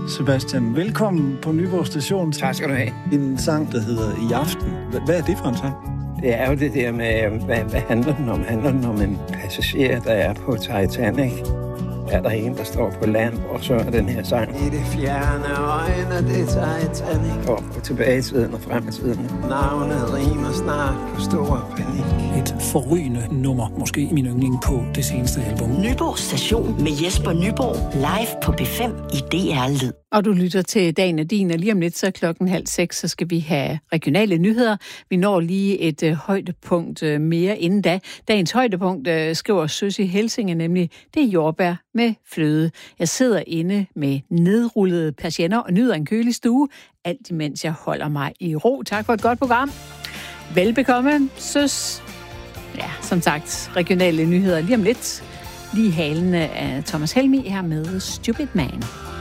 Sebastian, velkommen på Nyborg Station. Tak skal du have. En sang, der hedder I aften. Hvad er det for en sang? Det er jo det der med, hvad handler den om? Handler den om en passager, der er på Titanic? Er der en, der står på land og synger den her sang? I det fjerne øjne, det er Titanic. Og tilbage i tiden og frem i tiden. Navnet rimer snart på stor panik. Et forrygende nummer, måske min yndling på det seneste album. Nyborg Station med Jesper Nyborg. Live på B5 i DR Lyd. Og du lytter til Dagen er din, og lige om lidt, så 5:30, så skal vi have regionale nyheder. Vi når lige et højdepunkt mere inden da. Dagens højdepunkt skriver Søs i Helsinge, nemlig det er jordbær med fløde. Jeg sidder inde med nedrullede persienner og nyder en kølig stue, alt imens jeg holder mig i ro. Tak for et godt program. Velbekomme, Søs. Ja, som sagt, regionale nyheder lige om lidt. Lige halene af Thomas Helmig her med Stupid Man.